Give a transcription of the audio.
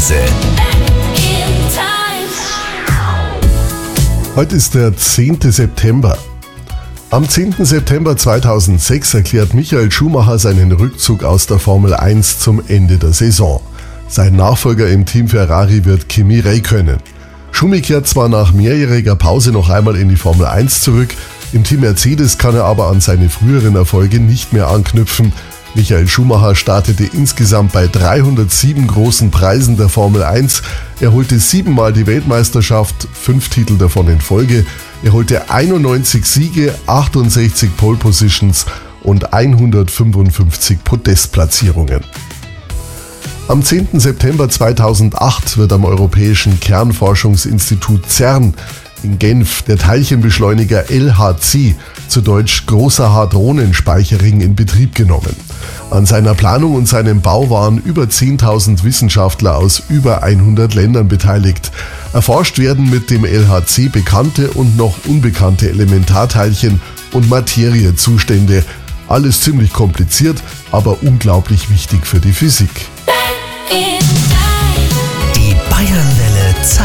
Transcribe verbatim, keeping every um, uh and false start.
Zeitreise. Heute ist der zehnte September. Am zehnten September zweitausendsechs erklärt Michael Schumacher seinen Rückzug aus der Formel eins zum Ende der Saison. Sein Nachfolger im Team Ferrari wird Kimi Räikkönen. Schumi kehrt zwar nach mehrjähriger Pause noch einmal in die Formel eins zurück, im Team Mercedes kann er aber an seine früheren Erfolge nicht mehr anknüpfen. Michael Schumacher startete insgesamt bei dreihundertsieben großen Preisen der Formel eins. Er holte siebenmal die Weltmeisterschaft, fünf Titel davon in Folge. Er holte einundneunzig Siege, achtundsechzig Pole Positions und hundertfünfundfünfzig Podestplatzierungen. Am zehnten September zweitausendacht wird am Europäischen Kernforschungsinstitut CERN in Genf der Teilchenbeschleuniger L H C, zu Deutsch Großer Hadronenspeicherring, in Betrieb genommen. An seiner Planung und seinem Bau waren über zehntausend Wissenschaftler aus über hundert Ländern beteiligt. Erforscht werden mit dem L H C bekannte und noch unbekannte Elementarteilchen und Materiezustände. Alles ziemlich kompliziert, aber unglaublich wichtig für die Physik.